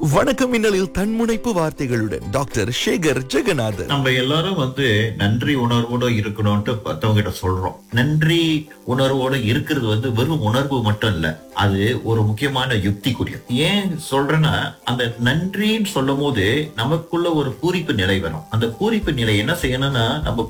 வணக்கம் மின்னலில் தன்முனைப்பு வார்த்தைகளுடன் டாக்டர் சேகர் ஜெகநாதன். நம்ம எல்லாரும் நன்றி உணர்வோட இருக்கணும்ட்டு மத்தவங்க கிட்ட சொல்றோம். நன்றி உணர்வோட இருக்கிறது வெறும் உணர்வு மட்டும் இல்ல, அது ஒரு முக்கியமான யுக்திக்குரியது. ஏன் சொல்றேன்னா, அந்த நன்றின்னு சொல்லும் போது நமக்குள்ள ஒரு பூரிப்பு நிலை வரும். அந்த பூரிப்பு நிலை என்ன செய்யணும்னா,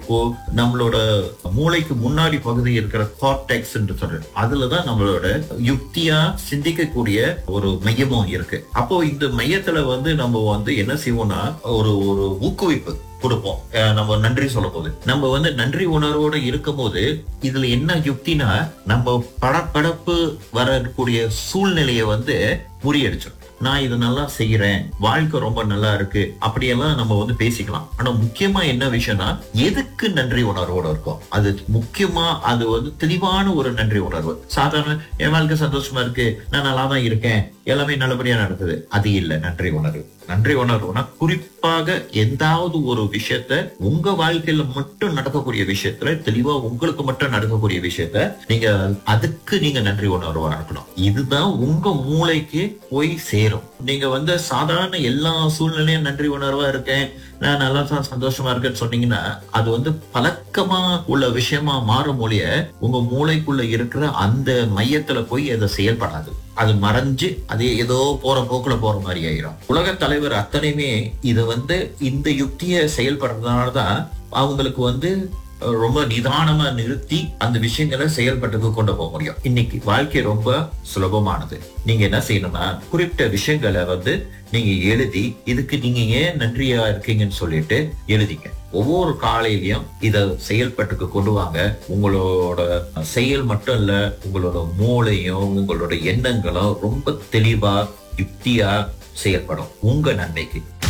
நம்மளோட மூளைக்கு முன்னாடி பகுதி இருக்கிற கார்டெக்ஸ் என்று சொல்றோம், அதுலதான் நம்மளோட யுக்தியா சிந்திக்கக்கூடிய ஒரு மையமும் இருக்கு. அப்போ இந்த மையத்துல நம்ம என்ன செய்வோம்னா, ஒரு ஒரு ஊக்குவிப்பு கொடுப்போம். நம்ம நன்றி சொல்லும் போது நம்ம நன்றி உணர்வோட இருக்கும் போது இதுல என்ன யுக்தினா, நம்ம படப்படப்பு வரக்கூடிய சூழ்நிலைய முறியடிச்சிடும். நான் இது நல்லா செய்யறேன், வாழ்க்கை ரொம்ப நல்லா இருக்கு, அப்படியெல்லாம் நம்ம பேசிக்கலாம். ஆனா முக்கியமா என்ன விஷயம்னா, எதுக்கு நன்றி உணர்வோட இருக்கும், அது முக்கியமா அது தெளிவான ஒரு நன்றி உணர்வு. சாதாரண என் வாழ்க்கை சந்தோஷமா இருக்கு, நான் நல்லா தான் இருக்கேன், எல்லாமே நல்லபடியா நடக்குது, அது இல்ல நன்றி உணர்வு. நன்றி உணர்வுனா குறிப்பாக எந்தாவது ஒரு விஷயத்த, உங்க வாழ்க்கையில மட்டும் நடக்கக்கூடிய விஷயத்துல, தெளிவா உங்களுக்கு மட்டும் நடக்கக்கூடிய விஷயத்த அதுக்கு நீங்க நன்றி உணர்வா இருக்கணும். இதுதான் உங்க மூளைக்கு போய் சேரும். நீங்க சாதாரண எல்லா சூழ்நிலையும் நன்றி உணர்வா இருக்கேன், நான் நல்லா தான் சந்தோஷமா இருக்கேன்னு சொன்னீங்கன்னா, அது பழக்கமா உள்ள விஷயமா மாறும் மொழிய உங்க மூளைக்குள்ள இருக்கிற அந்த மையத்துல போய் அதை செயல்படாது. அது மறைஞ்சு அது ஏதோ போற போக்குல போற மாதிரி ஆயிரும். உலக தலைவர் அத்தனையுமே இது இந்த யுக்திய செயல்படுறதுனாலதான் அவங்களுக்கு ரொம்ப நிதானமா நிறுத்தி அந்த விஷயங்களை செயல்பட்டுக்கு கொண்டு போக முடியும். இன்னைக்கு வாழ்க்கை ரொம்ப சுலபமானது. நீங்க என்ன செய்யணும்னா, குறிப்பிட்ட விஷயங்களை நீங்க எழுதி, இதுக்கு நீங்க ஏன் நன்றியா இருக்கீங்கன்னு சொல்லிட்டு எழுதிங்க. ஒவ்வொரு காலையிலயும் இத செயல்பட்டுக்கு கொண்டு வாங்க. உங்களோட செயல் மட்டும் இல்ல, உங்களோட மூளையும் உங்களோட எண்ணங்களும் ரொம்ப தெளிவா யுக்தியா செயல்படும் உங்க நன்மைக்கு.